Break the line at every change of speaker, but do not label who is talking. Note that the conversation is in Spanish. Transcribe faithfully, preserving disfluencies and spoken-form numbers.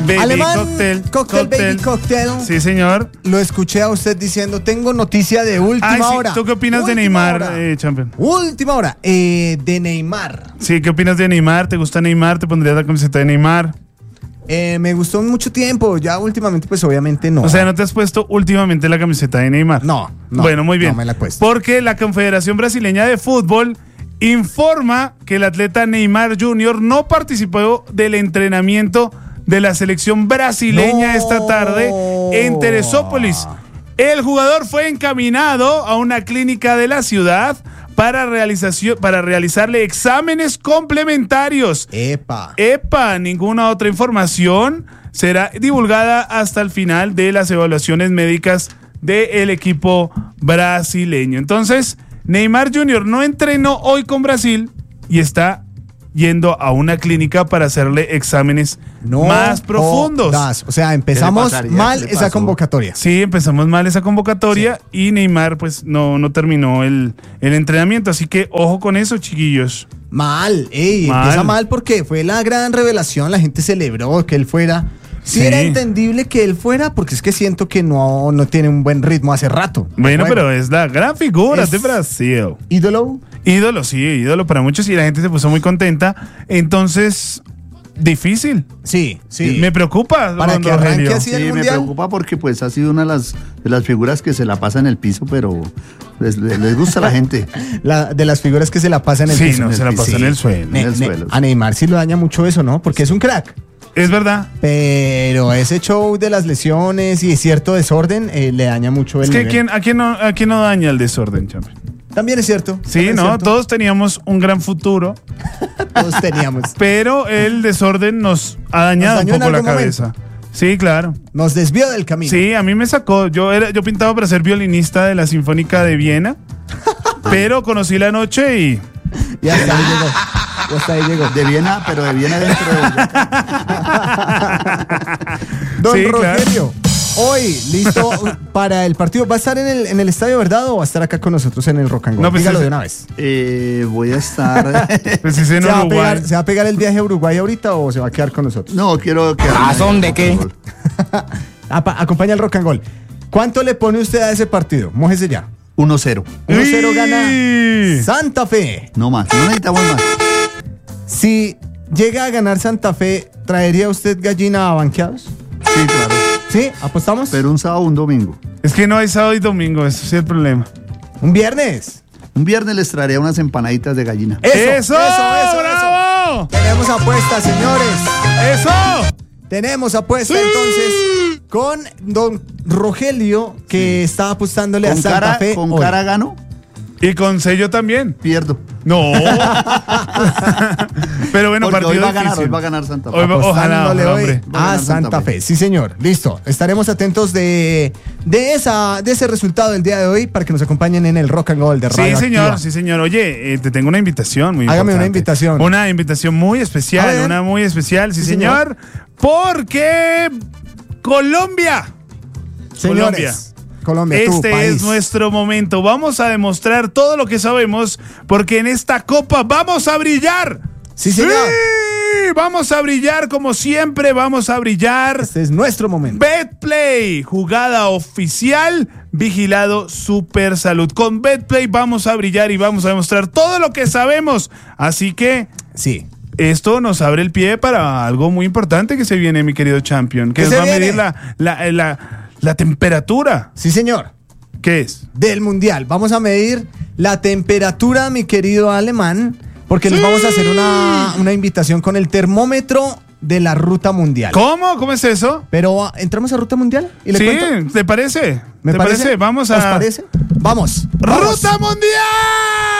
Baby
Alemán,
Cocktail.
Cocktail, Baby Cocktail.
Sí, señor.
Lo escuché a usted diciendo, tengo noticia de última
Ay, sí.
hora.
¿Tú qué opinas
Última
de Neymar,
hora.
eh, Champion?
Última hora. Eh, de Neymar.
Sí, ¿qué opinas de Neymar? ¿Te gusta Neymar? ¿Te pondrías la camiseta de Neymar?
Eh, me gustó mucho tiempo. Ya últimamente, pues obviamente no.
O sea, ¿no te has puesto últimamente la camiseta de Neymar?
No, no.
Bueno, muy bien.
No me la he puesto.
Porque la Confederación Brasileña de Fútbol informa que el atleta Neymar junior no participó del entrenamiento de la selección brasileña
No.
esta tarde en Teresópolis. El jugador fue encaminado a una clínica de la ciudad para, realización, para realizarle exámenes complementarios.
Epa.
Epa, ninguna otra información será divulgada hasta el final de las evaluaciones médicas del equipo brasileño. Entonces, Neymar junior no entrenó hoy con Brasil y está yendo a una clínica para hacerle exámenes
No
más profundos.
jodas. O sea, empezamos
¿Qué le pasaría?
mal
¿Qué le
esa
pasó?
convocatoria.
Sí, empezamos mal esa convocatoria y Neymar pues no, no terminó el, el entrenamiento, así que ojo con eso, chiquillos.
Mal, ey,
Mal.
empieza mal porque fue la gran revelación, la gente celebró que él fuera. Sí,
Sí.
era entendible que él fuera, porque es que siento que no, no tiene un buen ritmo hace rato.
Bueno,
Bueno,
pero es la gran figura
Es-
de Brasil.
ídolo.
Ídolo, sí, ídolo para muchos y la gente se puso muy contenta. Entonces, difícil.
Sí, sí.
Me preocupa.
Para
don
que arranque
Rogelio.
así el
Sí, me
mundial.
preocupa porque pues ha sido una de las, de las figuras que se la pasa en el piso, pero les, les- les gusta a la gente.
La, de las figuras que se la pasan en el
Sí,
piso.
no, se la pasa en el suelo.
Ne-
en el
ne-
suelo.
A Neymar sí lo daña mucho eso, ¿no? Porque es un crack.
Es verdad.
Pero ese show de las lesiones y cierto desorden eh, le daña mucho el
Es que
nivel.
¿quién, a, quién no, ¿a quién no daña el desorden, champion?
También es cierto.
Sí,
también es
no,
cierto.
todos teníamos un gran futuro,
Todos teníamos.
pero el desorden nos ha dañado
Nos dañó
un
en
poco la
algún
cabeza. Sí, claro.
Nos desvió del camino.
Sí, a mí me sacó. Yo era, yo pintaba para ser violinista de la Sinfónica de Viena, pero conocí la noche y
Y hasta ahí llegó. Y hasta ahí llegó.
De Viena, pero de Viena dentro de
Don
Sí,
Rogelio, hoy, listo para el partido. ¿Va a estar en el, en el estadio, verdad? ¿O va a estar acá con nosotros en el Rock and Go?
No, pues,
Dígalo
es-
de una vez.
eh, voy a estar.
pues hice en
¿Se va, a
Uruguay.
pegar, ¿Se va a pegar el viaje a Uruguay ahorita o se va a quedar con nosotros?
No, quiero que.
¿Razón de qué?
Apa- acompaña el Rock and Roll. ¿Cuánto le pone usted a ese partido? Mójese ya.
uno cero.
uno cero gana
¡Uy!
Santa Fe.
No más, no necesitamos más.
Si llega a ganar Santa Fe, ¿traería usted gallina a banqueados?
Sí, claro.
¿Sí? ¿Apostamos?
Pero un sábado o un domingo.
Es que no hay sábado y domingo, eso sí es el problema.
Un viernes.
Un viernes les traeré unas empanaditas de gallina.
Eso,
¡Eso!
eso, eso,
¡Bravo!
Tenemos apuestas, señores.
¡Eso!
Tenemos apuesta entonces con don Rogelio, que está apostándole a
Con
Santa
cara,
Fe.
con
hoy.
cara gano,
Y con sello también.
pierdo.
No. Pero bueno,
Porque
partido
hoy va a ganar,
difícil.
hoy va a ganar Santa Fe.
Hoy va- ojalá,
Apostándole
ojalá,
hoy
hombre.
Va a
a
ganar
Santa,
Santa
Fe.
Fe.
Sí, señor. Listo. Estaremos atentos de, de, esa, de ese resultado del día de hoy para que nos acompañen en el Rock and Roll de Radio
Sí, señor,
Activa.
sí, señor. Oye, eh, te tengo una invitación muy
Hágame
importante.
una invitación.
Una invitación muy
A
especial,
ver.
una muy especial, sí,
Sí,
señor. Porque Colombia.
Señores, Colombia, tu
Este
país.
es nuestro momento. Vamos a demostrar todo lo que sabemos porque en esta copa vamos a brillar.
Sí, señor.
Sí, vamos a brillar como siempre, vamos a brillar.
Este es nuestro momento.
Betplay, jugada oficial, vigilado Super Salud. Con Betplay vamos a brillar y vamos a demostrar todo lo que sabemos. Así que
Sí.
esto nos abre el pie para algo muy importante que se viene, mi querido champion, que
¿Qué
nos
se
va a medir
viene?
la, la, la, la temperatura.
Sí, señor.
¿Qué es?
Del mundial. Vamos a medir la temperatura, mi querido alemán, porque les vamos a hacer una, una invitación con el termómetro de la ruta mundial.
¿Cómo? ¿Cómo es eso?
Pero ah, entramos a ruta mundial y le
Sí,
cuento.
¿te parece?
¿Me
¿Te
parece?
parece? Vamos a...
¿Os parece? Vamos. vamos.
¡Ruta Mundial!